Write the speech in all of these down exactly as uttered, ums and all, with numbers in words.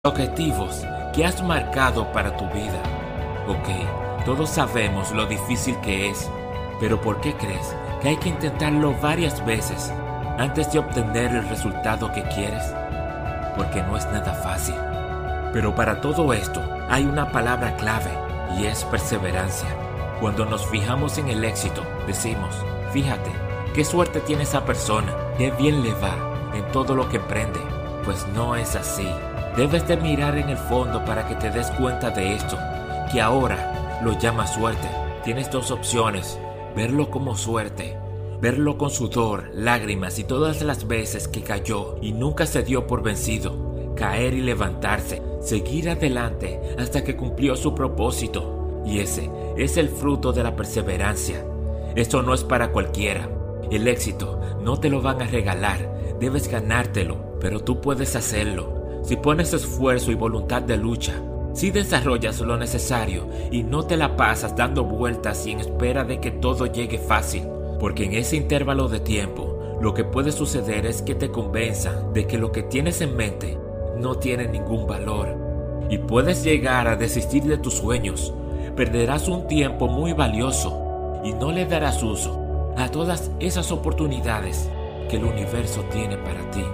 Objetivos que has marcado para tu vida. Ok, todos sabemos lo difícil que es, pero ¿por qué crees que hay que intentarlo varias veces antes de obtener el resultado que quieres? Porque no es nada fácil. Pero para todo esto hay una palabra clave y es perseverancia. Cuando nos fijamos en el éxito, decimos, fíjate, qué suerte tiene esa persona, qué bien le va en todo lo que emprende. Pues no es así. Debes de mirar en el fondo para que te des cuenta de esto, que ahora lo llamas suerte. Tienes dos opciones, verlo como suerte, verlo con sudor, lágrimas y todas las veces que cayó y nunca se dio por vencido, caer y levantarse, seguir adelante hasta que cumplió su propósito. Y ese es el fruto de la perseverancia. Esto no es para cualquiera. El éxito no te lo van a regalar, debes ganártelo, pero tú puedes hacerlo. Si pones esfuerzo y voluntad de lucha, si desarrollas lo necesario y no te la pasas dando vueltas y en espera de que todo llegue fácil, porque en ese intervalo de tiempo lo que puede suceder es que te convenzan de que lo que tienes en mente no tiene ningún valor y puedes llegar a desistir de tus sueños. Perderás un tiempo muy valioso y no le darás uso a todas esas oportunidades que el universo tiene para ti.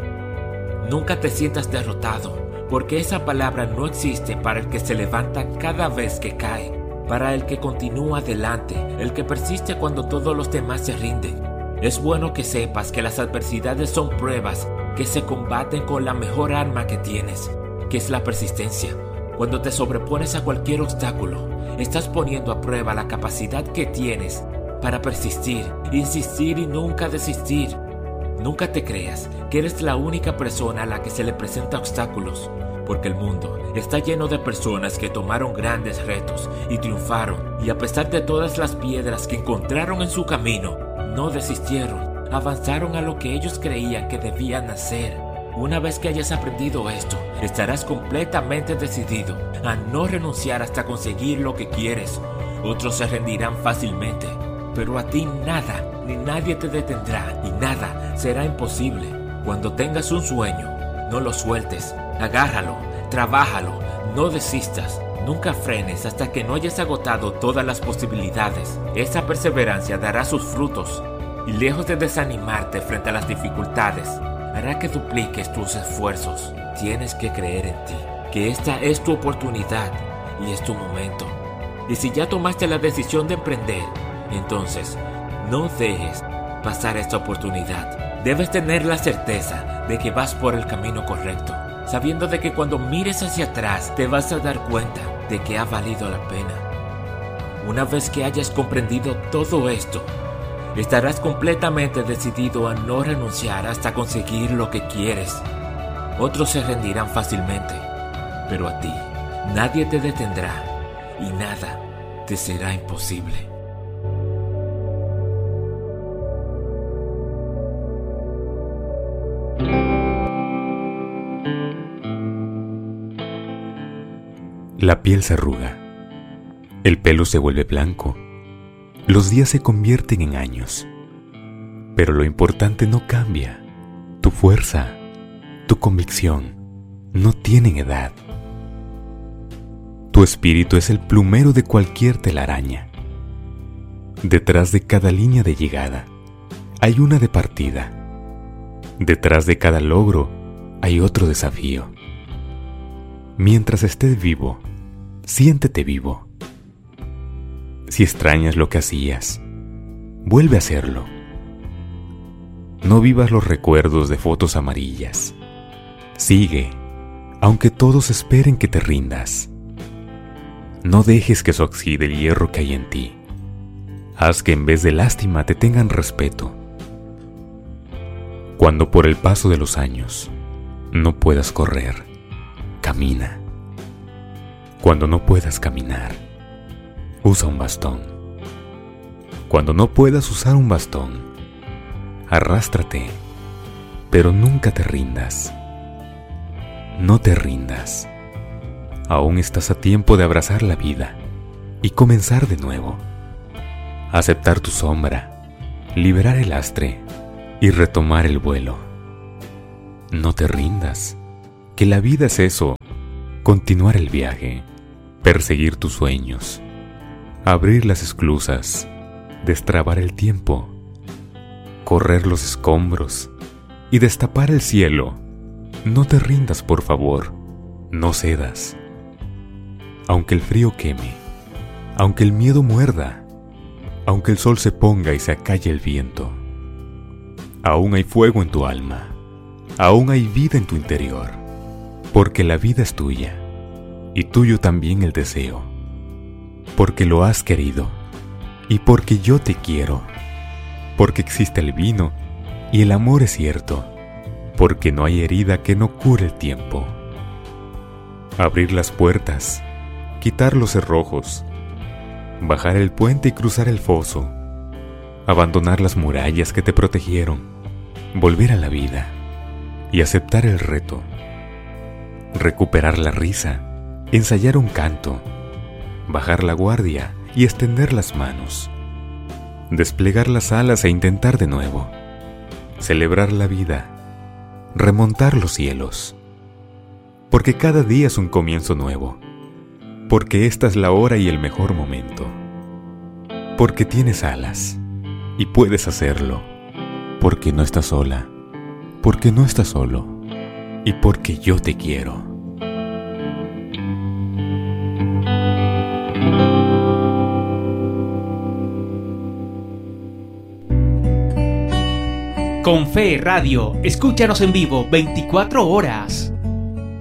Nunca te sientas derrotado, porque esa palabra no existe para el que se levanta cada vez que cae, para el que continúa adelante, el que persiste cuando todos los demás se rinden. Es bueno que sepas que las adversidades son pruebas que se combaten con la mejor arma que tienes, que es la persistencia. Cuando te sobrepones a cualquier obstáculo, estás poniendo a prueba la capacidad que tienes para persistir, insistir y nunca desistir. Nunca te creas que eres la única persona a la que se le presenta obstáculos, porque el mundo está lleno de personas que tomaron grandes retos y triunfaron, y a pesar de todas las piedras que encontraron en su camino, no desistieron, avanzaron a lo que ellos creían que debían hacer. Una vez que hayas aprendido esto, estarás completamente decidido a no renunciar hasta conseguir lo que quieres. Otros se rendirán fácilmente, pero a ti nada ni nadie te detendrá y nada será imposible. Cuando tengas un sueño, no lo sueltes, agárralo, trabájalo, no desistas, nunca frenes hasta que no hayas agotado todas las posibilidades. Esa perseverancia dará sus frutos y lejos de desanimarte frente a las dificultades, hará que dupliques tus esfuerzos. Tienes que creer en ti, que esta es tu oportunidad y es tu momento. Y si ya tomaste la decisión de emprender, entonces no dejes pasar esta oportunidad. Debes tener la certeza de que vas por el camino correcto, sabiendo de que cuando mires hacia atrás te vas a dar cuenta de que ha valido la pena. Una vez que hayas comprendido todo esto, estarás completamente decidido a no renunciar hasta conseguir lo que quieres. Otros se rendirán fácilmente, pero a ti nadie te detendrá y nada te será imposible. La piel se arruga, el pelo se vuelve blanco, los días se convierten en años, pero lo importante no cambia. Tu fuerza, tu convicción no tienen edad. Tu espíritu es el plumero de cualquier telaraña. Detrás de cada línea de llegada hay una de partida. Detrás de cada logro hay otro desafío. Mientras estés vivo, siéntete vivo. Si extrañas lo que hacías, vuelve a hacerlo. No vivas los recuerdos de fotos amarillas. Sigue, aunque todos esperen que te rindas. No dejes que se oxide el hierro que hay en ti. Haz que en vez de lástima te tengan respeto. Cuando por el paso de los años no puedas correr, camina. Cuando no puedas caminar, usa un bastón. Cuando no puedas usar un bastón, arrástrate, pero nunca te rindas. No te rindas. Aún estás a tiempo de abrazar la vida y comenzar de nuevo. Aceptar tu sombra, liberar el lastre y retomar el vuelo. No te rindas. que la vida es eso, continuar el viaje, perseguir tus sueños, abrir las esclusas, destrabar el tiempo, correr los escombros y destapar el cielo. No te rindas, por favor, no cedas. Aunque el frío queme, aunque el miedo muerda, aunque el sol se ponga y se acalle el viento, aún hay fuego en tu alma, aún hay vida en tu interior, porque la vida es tuya, y tuyo también el deseo, porque lo has querido, y porque yo te quiero, porque existe el vino, y el amor es cierto, porque no hay herida que no cure el tiempo. Abrir las puertas, quitar los cerrojos, bajar el puente y cruzar el foso, abandonar las murallas que te protegieron, volver a la vida y aceptar el reto, recuperar la risa, ensayar un canto, bajar la guardia y extender las manos, desplegar las alas e intentar de nuevo, celebrar la vida, remontar los cielos, porque cada día es un comienzo nuevo, porque esta es la hora y el mejor momento, porque tienes alas y puedes hacerlo, porque no estás sola, porque no estás solo y porque yo te quiero. Con Fe Radio, escúchanos en vivo veinticuatro horas.